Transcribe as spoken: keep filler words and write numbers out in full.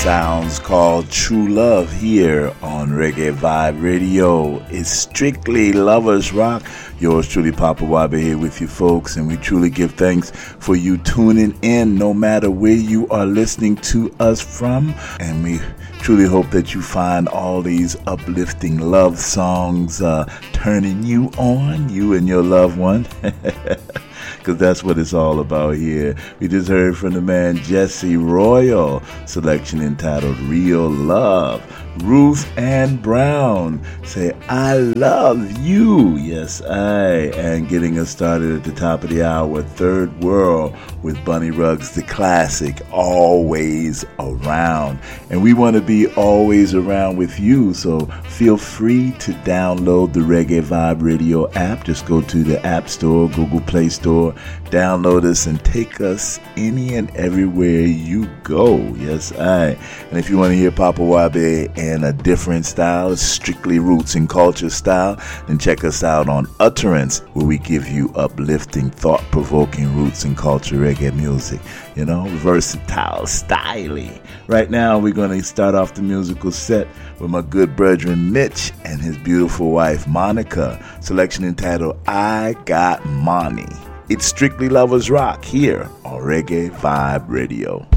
sounds called True Love here on Reggae Vibe Radio. It's strictly Lovers Rock. Yours truly, Papa Wabe, here with you folks, and we truly give thanks for you tuning in no matter where you are listening to us from, and we truly hope that you find all these uplifting love songs uh, turning you on, you and your loved one. Because that's what it's all about here. We just heard from the man Jesse Royal, selection entitled Real Love. Ruth Ann Brown say, I love you. Yes, I. And getting us started at the top of the hour, Third World with Bunny Ruggs, the classic, Always Around. And we want to be always around with you, so feel free to download the Reggae Vibe Radio app. Just go to the App Store, Google Play Store, download us and take us any and everywhere you go. Yes, I. And if you want to hear Papa Wabe in a different style, strictly roots and culture style, then check us out on Utterance, where we give you uplifting, thought-provoking roots and culture reggae music. You know, versatile, styly. Right now, we're going to start off the musical set with my good brethren Mitch and his beautiful wife Monica. Selection entitled I Got Money. It's strictly Lovers Rock here on Reggae Vibe Radio.